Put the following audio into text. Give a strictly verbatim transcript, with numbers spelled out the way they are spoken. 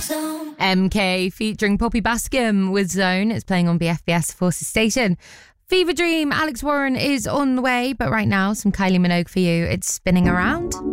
M K featuring Poppy Bascom with Zone. It's playing on B F B S Forces Station. Fever Dream, Alex Warren is on the way, but right now, some Kylie Minogue for you. It's Spinning Around.